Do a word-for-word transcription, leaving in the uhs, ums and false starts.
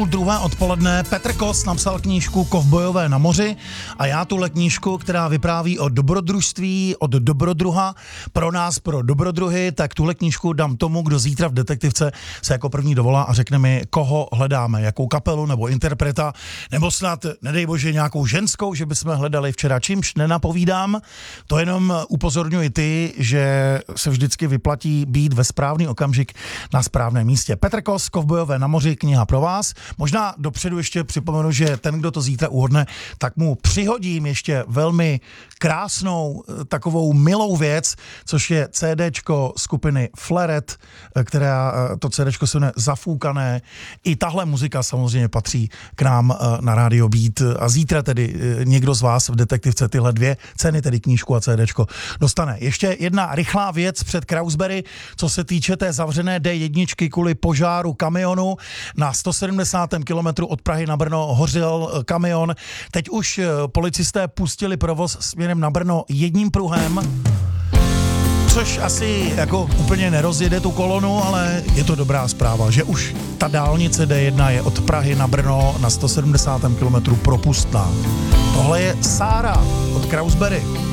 Druhé odpoledne Petr Kos napsal knížku Kovbojové na moři a já tuhle knížku, která vypráví o dobrodružství, od dobrodruha, pro nás, pro dobrodruhy, tak tuhle knížku dám tomu, kdo zítra v Detektivce se jako první dovolá a řekne mi, koho hledáme, jakou kapelu nebo interpreta, nebo snad, nedej bože, nějakou ženskou, že bychom hledali včera, čímž nenapovídám. To jenom upozorňuji ty, že se vždycky vyplatí být ve správný okamžik na správném místě. Petr Kos, Kovbojové na moři, kniha pro vás. Možná dopředu ještě připomenu, že ten, kdo to zítra uhodne, tak mu přihodím ještě velmi krásnou, takovou milou věc, což je CDčko skupiny Flaret, která to CDčko se jmenuje Zafoukané. I tahle muzika samozřejmě patří k nám na Radio Beat a zítra tedy někdo z vás v Detektivce tyhle dvě ceny, tedy knížku a CDčko, dostane. Ještě jedna rychlá věc před Krausberry, co se týče té zavřené D jedna kvůli požáru kamionu na sto sedmdesátém kilometru od Prahy na Brno hořel kamion. Teď už policisté pustili provoz směrem na Brno jedním pruhem, což asi jako úplně nerozjede tu kolonu, ale je to dobrá zpráva, že už ta dálnice D jedna je od Prahy na Brno na sto sedmdesátém kilometru propustná. Tohle je Sára od Krausberry.